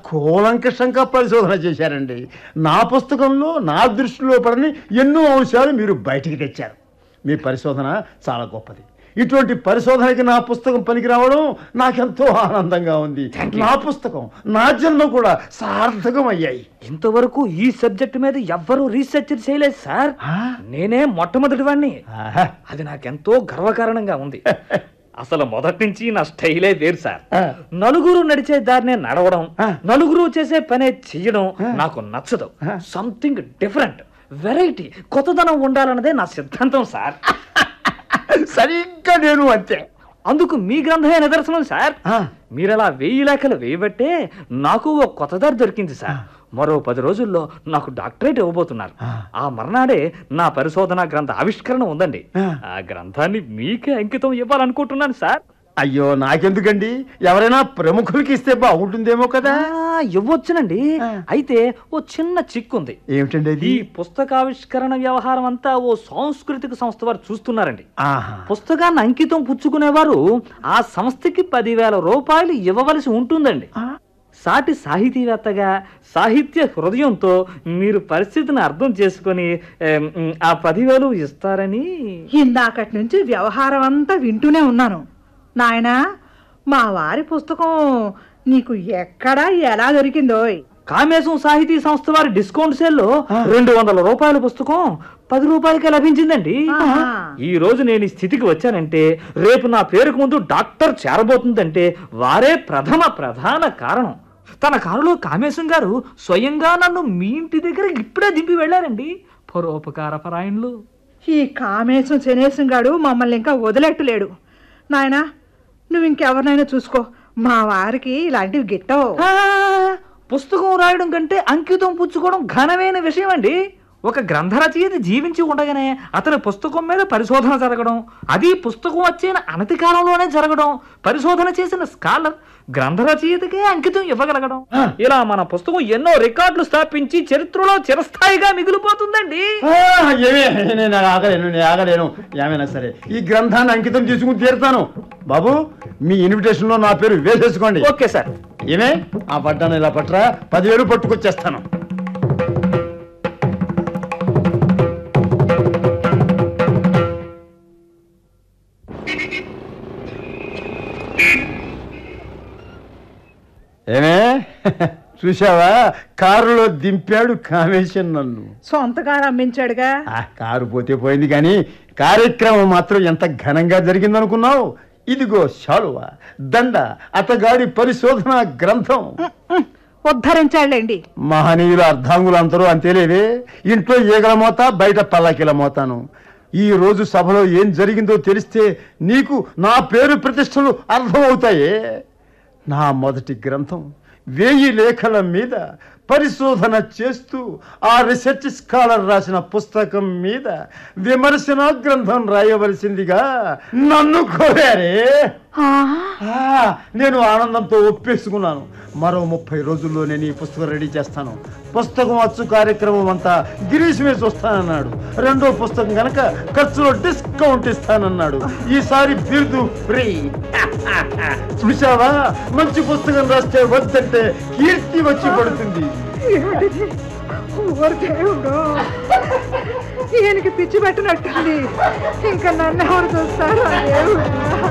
కూలంకషంగా పరిశోధన చేశారండి. నా పుస్తకంలో నా దృష్టిలో పడని ఎన్నో అంశాలు మీరు బయటికి తెచ్చారు. మీ పరిశోధన చాలా గొప్పది. ఇటువంటి పరిశోధనకి నా పుస్తకం పనికి రావడం నాకెంతో ఆనందంగా ఉంది. నా పుస్తకం, నా జన్మ కూడా సార్థకం అయ్యాయి. ఇంతవరకు ఈ సబ్జెక్ట్ మీద ఎవ్వరూ రీసెర్చ్ చేయలేదు సార్. నేనే మొట్టమొదటి వాడిని. అది నాకెంతో గర్వకారణంగా ఉంది. అసలు మొదటి నుంచి నా స్టైలే వేరు సార్. నలుగురు నడిచే దారినే నడవడం, నలుగురు చేసే పనే చెయ్యడం నాకు నచ్చదు. సంథింగ్ డిఫరెంట్, వెరైటీ, కొత్తదనం ఉండాలన్నదే నా సిద్ధాంతం సార్. సరిగ్గా నేను అంతే. అందుకు మీ గ్రంథమే నిదర్శనం సార్. మీరలా 1000 లేఖలు వేయబట్టే నాకు ఓ కొత్త దారి దొరికింది సార్. మరో 10 రోజుల్లో నాకు డాక్టరేట్ ఇవ్వబోతున్నారు. ఆ మర్నాడే నా పరిశోధన గ్రంథ ఆవిష్కరణ ఉందండి. ఆ గ్రంథాన్ని మీకే అంకితం ఇవ్వాలనుకుంటున్నాను సార్. అయ్యో, నాకెందుకండి? ఎవరైనా ప్రముఖులకి ఇస్తే బాగుంటుందేమో కదా. ఇవ్వచ్చునండి. అయితే ఓ చిన్న చిక్కుంది. ఏమిటండి అది? ఈ పుస్తకావిష్కరణ వ్యవహారం అంతా ఓ సాంస్కృతిక సంస్థ వారు చూస్తున్నారండి. పుస్తకాన్ని అంకితం పుచ్చుకునేవారు ఆ సంస్థకి 10,000 రూపాయలు ఇవ్వవలసి ఉంటుందండి. సాటి సాహితీవేత్తగా, సాహిత్య హృదయంతో మీరు పరిస్థితిని అర్థం చేసుకొని ఆ 10,000 ఇస్తారని. ఇందాకటి నుంచి వ్యవహారం అంతా వింటూనే ఉన్నాను. నాయనా, మా వారి పుస్తకం నీకు ఎక్కడా ఎలా దొరికిందో? కామేశం సాహితీ సంస్థ వారి డిస్కౌంట్ సేల్లో 200 రూపాయల పుస్తకం 10 రూపాయలకే లభించిందండి. ఈ రోజు నేను ఈ స్థితికి వచ్చానంటే, రేపు నా పేరుకు ముందు డాక్టర్ చేరబోతుందంటే వారే ప్రధాన కారణం. తన కారులో కామేశం గారు స్వయంగా నన్ను మీ ఇంటి దగ్గర ఇప్పుడే దింపి వెళ్ళారండి. పరోపకార పరాయణులు. ఈ కామేశం శనేశం గాడు మమ్మల్ని ఇంకా వదిలేట్టులేడు. నాయనా, నువ్వు ఇంకెవరినైనా చూసుకో. మా వారికి ఇలాంటివి గిట్టవు. పుస్తకం రాయడం కంటే అంకితం పుచ్చుకోవడం ఘనమైన విషయం అండి. ఒక గ్రంథ రచయిత జీవించి ఉండగానే అతని పుస్తకం మీద పరిశోధన జరగడం, అది పుస్తకం వచ్చిన అనతి కాలంలోనే జరగడం, పరిశోధన చేసిన స్కాలర్ గ్రంథ రచయితకే అంకితం ఇవ్వగలగడం, ఇలా మన పుస్తకం ఎన్నో రికార్డులు స్థాపించి చరిత్రలో చిరస్థాయిగా మిగిలిపోతుందండి. నేను ఆగలేను. ఏమైనా సరే ఈ గ్రంథాన్ని అంకితం తీసుకుని తీరుతాను. బాబు, మీ ఇన్విటేషన్ లో నా పేరు వేసేసుకోండి. Okay sir. ఏమే, ఆ పడ్డాను ఇలా పట్టరా, 10,000 పట్టుకొచ్చేస్తాను. ఏమే, చూసావా? కారులో దింపాడు కామేశం నన్ను. సొంత కారు అమ్మించాడుగా. కారు పోతే పోయింది, కానీ కార్యక్రమం మాత్రం ఎంత ఘనంగా జరిగిందనుకున్నావు? ఇదిగో శాలువ, దండ, అతగాడి పరిశోధన గ్రంథం. ఉద్ధరించాడులేండి. మహనీయుల అర్ధాంగులు అందరూ అంతేలేవే. ఇంట్లో ఈగల మోత, బయట పల్లకిల మోతాను. ఈ రోజు సభలో ఏం జరిగిందో తెలిస్తే నీకు నా పేరు ప్రతిష్టలు అర్థమవుతాయే. నా మొదటి గ్రంథం 1000 లేఖల మీద పరిశోధన చేస్తూ ఆ రీసెర్చ్ స్కాలర్ రాసిన పుస్తకం మీద విమర్శన గ్రంథం రాయవలసిందిగా నన్ను కోరారే. నేను ఆనందంతో ఒప్పేసుకున్నాను. మరో 30 రోజుల్లో నేను ఈ పుస్తకం రెడీ చేస్తాను. పుస్తకం అచ్చు కార్యక్రమం అంతా గిరీష్ మీద చూస్తానన్నాడు. రెండో పుస్తకం గనక ఖర్చులో డిస్కౌంట్ ఇస్తానన్నాడు. ఈసారి బిరుదు ఫ్రీ. చూసావా, మంచి పుస్తకం రాస్తే వద్దంటే కీర్తి వచ్చి పడుతుంది. ఈయనకి పిచ్చి పట్టినట్టుంది. ఇంకా నన్ను ఎవరు చూస్తారు?